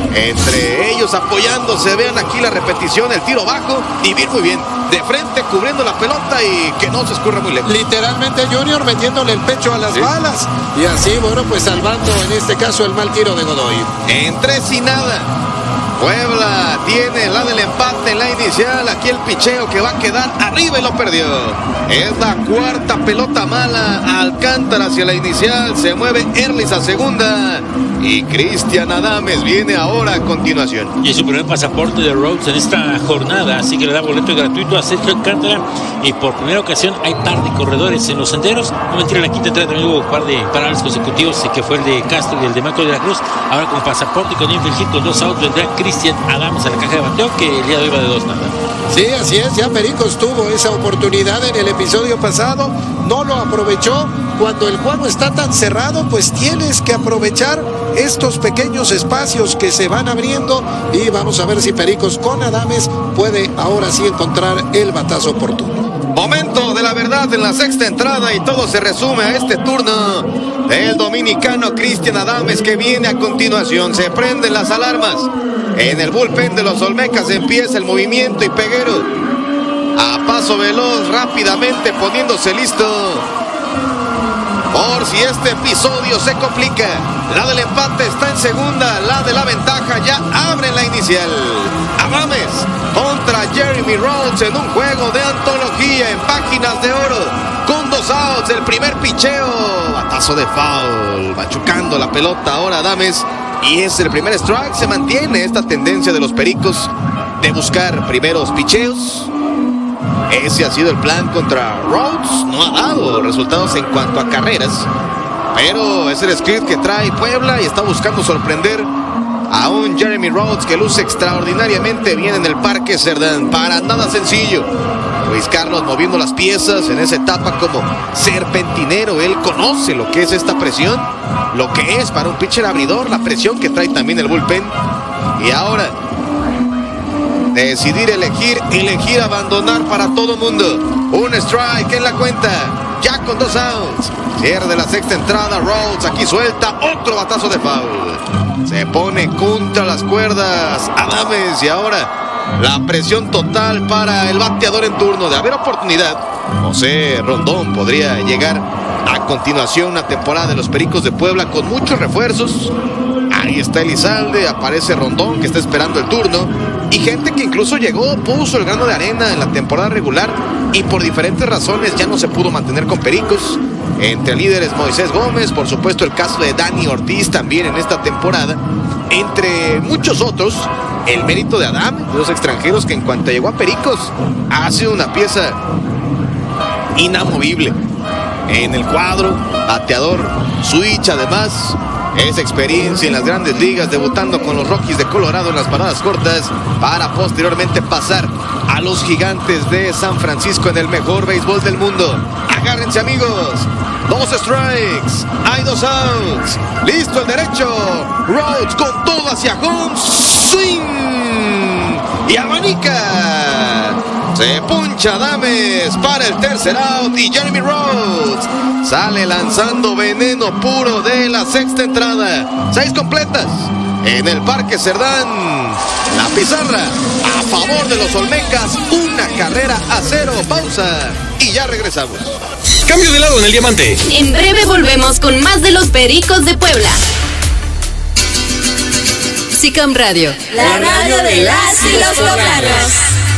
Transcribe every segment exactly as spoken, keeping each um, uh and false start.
Entre ellos apoyándose, vean aquí la repetición, el tiro bajo y bien, muy bien, de frente cubriendo la pelota y que no se escurra muy lejos. Literalmente Junior metiéndole el pecho a las ¿Sí? balas y así, bueno, pues salvando en este caso el mal tiro de Godoy. En tres y nada. Puebla tiene la del empate en la inicial. Aquí el picheo que va a quedar arriba y lo perdió. Es la cuarta pelota mala. Alcántara hacia la inicial. Se mueve Erlis a segunda. Y Cristian Adames viene ahora a continuación. Y es su primer pasaporte de Rhodes en esta jornada. Así que le da boleto gratuito a Sergio Alcántara. Y por primera ocasión hay par de corredores en los senderos. No mentira, en la quinta entrada también hubo un par de paradas consecutivos, que fue el de Castro y el de Marco de la Cruz. Ahora con pasaporte y con infield hit con dos outs vendrá Cristian Adames a la caja de bateo, que el día de hoy va de dos nada. Sí, así es, ya Pericos tuvo esa oportunidad en el episodio pasado, no lo aprovechó. Cuando el juego está tan cerrado, pues tienes que aprovechar estos pequeños espacios que se van abriendo y vamos a ver si Pericos con Adames puede ahora sí encontrar el batazo oportuno. Momento de la verdad en la sexta entrada y todo se resume a este turno del dominicano Cristian Adames, que viene a continuación. Se prenden las alarmas. En el bullpen de los Olmecas empieza el movimiento y Peguero a paso veloz, rápidamente poniéndose listo por si este episodio se complica. La del empate está en segunda, la de la ventaja ya abre en la inicial. Adames contra Jeremy Rhodes en un juego de antología en páginas de oro. Con dos outs, el primer picheo, batazo de foul, machucando la pelota ahora Adames. Y es el primer strike. Se mantiene esta tendencia de los Pericos de buscar primeros picheos. Ese ha sido el plan contra Rhodes. No ha dado resultados en cuanto a carreras, pero es el script que trae Puebla y está buscando sorprender a un Jeremy Rhodes que luce extraordinariamente bien en el Parque Cerdán. Para nada sencillo. Luis Carlos moviendo las piezas en esa etapa como serpentinero. Él conoce lo que es esta presión, lo que es para un pitcher abridor, la presión que trae también el bullpen. Y ahora decidir elegir, elegir abandonar para todo mundo. Un strike en la cuenta, ya con dos outs. Cierre de la sexta entrada, Rhodes aquí suelta otro batazo de foul. Se pone contra las cuerdas Adames y ahora la presión total para el bateador en turno. De haber oportunidad, José Rondón podría llegar a continuación una temporada de los Pericos de Puebla con muchos refuerzos. Ahí está Elizalde, aparece Rondón que está esperando el turno. Y gente que incluso llegó, puso el grano de arena en la temporada regular y por diferentes razones ya no se pudo mantener con Pericos. Entre líderes Moisés Gómez, por supuesto el caso de Dani Ortiz también en esta temporada. Entre muchos otros, el mérito de Adam, de los extranjeros que en cuanto llegó a Pericos ha sido una pieza inamovible en el cuadro, bateador, switch además. Esa experiencia en las grandes ligas, debutando con los Rockies de Colorado en las paradas cortas, para posteriormente pasar a los Gigantes de San Francisco en el mejor béisbol del mundo. Agárrense amigos, dos strikes, hay dos outs, listo el derecho, Rhodes con todo hacia home, swing y abanica. Se puncha Adames para el tercer out y Jeremy Rhodes sale lanzando veneno puro de la sexta entrada. Seis completas en el Parque Cerdán. La pizarra a favor de los Olmecas, una carrera a cero. Pausa y ya regresamos. Cambio de lado en el diamante. En breve volvemos con más de los Pericos de Puebla. S I C A M Radio, la radio de las y los poblanos.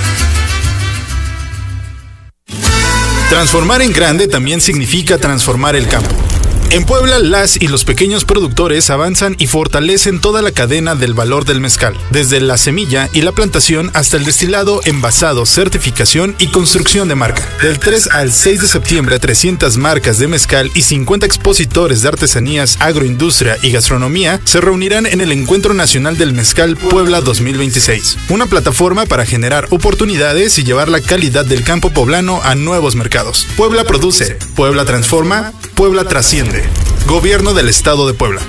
Transformar en grande también significa transformar el campo. En Puebla, las y los pequeños productores avanzan y fortalecen toda la cadena del valor del mezcal, desde la semilla y la plantación hasta el destilado, envasado, certificación y construcción de marca. Del tres al seis de septiembre, trescientas marcas de mezcal y cincuenta expositores de artesanías, agroindustria y gastronomía se reunirán en el Encuentro Nacional del Mezcal Puebla dos mil veintiséis, una plataforma para generar oportunidades y llevar la calidad del campo poblano a nuevos mercados. Puebla produce, Puebla transforma, Puebla trasciende. Gobierno del Estado de Puebla.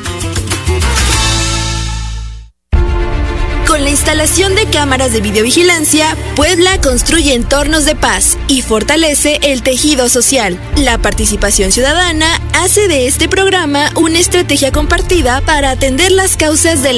Con la instalación de cámaras de videovigilancia, Puebla construye entornos de paz y fortalece el tejido social. La participación ciudadana hace de este programa una estrategia compartida para atender las causas de la